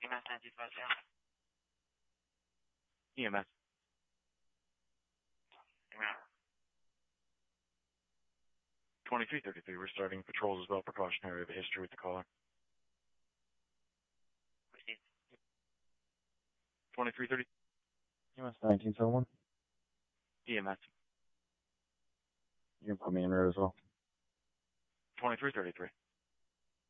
EMS 925. EMS. Yeah. 2333, we're starting patrols as well. Precautionary of a history with the caller. Proceed. 2330. EMS 1971. EMS. You can put me in there as well. 2333.